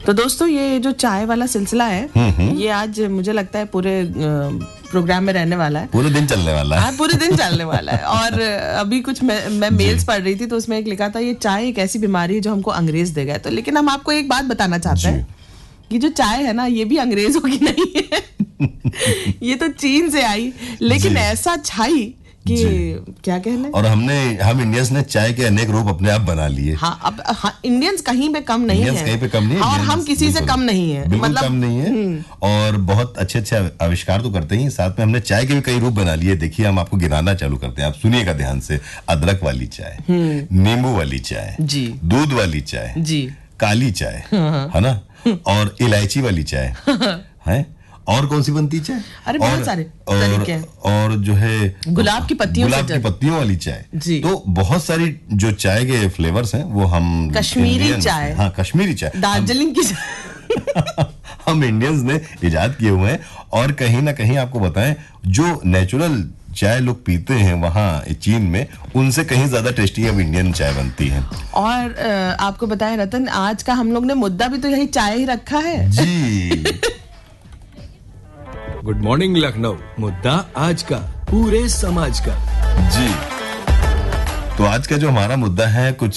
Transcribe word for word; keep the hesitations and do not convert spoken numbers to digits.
तो दोस्तों ये जो चाय वाला सिलसिला है, ये आज मुझे लगता है पूरे प्रोग्राम में रहने वाला है, पूरे दिन चलने वाला है। हाँ, पूरे दिन चलने वाला है। और अभी कुछ मैं, मैं मेल्स पढ़ रही थी तो उसमें एक लिखा था ये चाय एक ऐसी बीमारी है जो हमको अंग्रेज दे गए। तो लेकिन हम आपको एक बात बताना चाहते हैं कि जो चाय है ना ये भी अंग्रेजों की नहीं है ये तो चीन से आई, लेकिन ऐसा छाई कि क्या कहना। और हमने हम इंडियंस ने चाय के अनेक रूप अपने आप बना लिए। हाँ, अब हाँ, इंडियंस कहीं पे कम नहीं है, कहीं पे कम नहीं है, और हम किसी से कम नहीं है, मतलब कम नहीं है। और बहुत अच्छे अच्छे आविष्कार तो करते हैं, साथ में हमने चाय के भी कई रूप बना लिए। देखिए हम आपको गिनाना चालू करते हैं, आप सुनिएगा ध्यान से। अदरक वाली चाय, नींबू वाली चाय जी, दूध वाली चाय जी, काली चाय है ना, और इलायची वाली चाय है। और कौन सी बनती चाय? अरे बहुत सारे तरीके हैं। और जो है गुलाब की पत्तियों गुलाब की पत्तियों वाली चाय जी। तो बहुत सारी जो चाय के फ्लेवर्स हैं वो हम कश्मीरी चाय, हाँ कश्मीरी चाय, दार्जिलिंग की चाय हम इंडियंस ने इजाद किए हुए हैं। और कहीं ना कहीं आपको बताएं, जो नेचुरल चाय लोग पीते हैं वहाँ चीन में, उनसे कहीं ज्यादा टेस्टी अब इंडियन चाय बनती है। और आपको बताएं रतन, आज का हम लोग ने मुद्दा भी तो यही चाय ही रखा है जी। गुड मॉर्निंग लखनऊ, मुद्दा आज का पूरे समाज का जी। तो आज का जो हमारा मुद्दा है कुछ